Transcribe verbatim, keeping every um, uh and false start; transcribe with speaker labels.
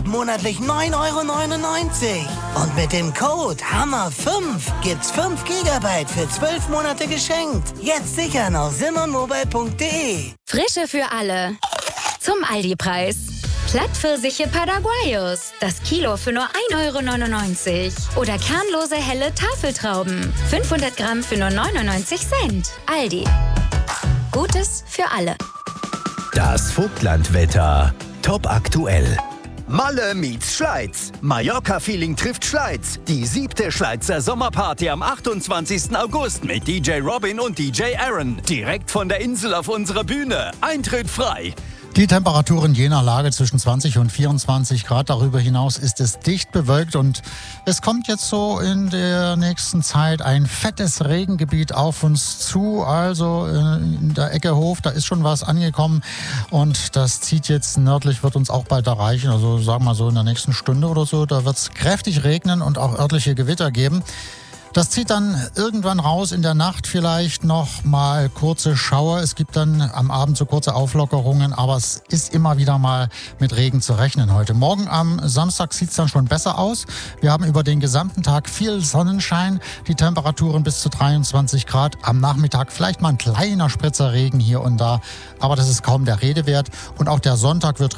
Speaker 1: monatlich neun Euro neunundneunzig. Und mit dem Code Hammer fünf gibt's fünf Gigabyte für zwölf Monate geschenkt. Jetzt sichern auf simonmobile punkt de.
Speaker 2: Frische für alle. Zum Aldi-Preis. Plattpfirsiche Paraguayos. Das Kilo für nur ein Euro neunundneunzig. Oder kernlose helle Tafeltrauben. fünfhundert Gramm für nur neunundneunzig Cent. Aldi. Gutes für alle.
Speaker 3: Das Vogtlandwetter. Top aktuell.
Speaker 4: Malle meets Schleiz. Mallorca-Feeling trifft Schleiz. Die siebte Schleizer Sommerparty am achtundzwanzigsten August mit D J Robin und D J Aaron. Direkt von der Insel auf unserer Bühne. Eintritt frei.
Speaker 5: Die Temperaturen je nach Lage zwischen zwanzig und vierundzwanzig Grad. Darüber hinaus ist es dicht bewölkt und es kommt jetzt so in der nächsten Zeit ein fettes Regengebiet auf uns zu. Also in der Ecke Hof, da ist schon was angekommen und das zieht jetzt nördlich, wird uns auch bald erreichen. Also sagen wir mal so in der nächsten Stunde oder so. Da wird es kräftig regnen und auch örtliche Gewitter geben. Das zieht dann irgendwann raus, in der Nacht vielleicht noch mal kurze Schauer. Es gibt dann am Abend so kurze Auflockerungen, aber es ist immer wieder mal mit Regen zu rechnen heute. Morgen am Samstag sieht es dann schon besser aus. Wir haben über den gesamten Tag viel Sonnenschein, die Temperaturen bis zu dreiundzwanzig Grad. Am Nachmittag vielleicht mal ein kleiner Spritzer Regen hier und da, aber das ist kaum der Rede wert. Und auch der Sonntag wird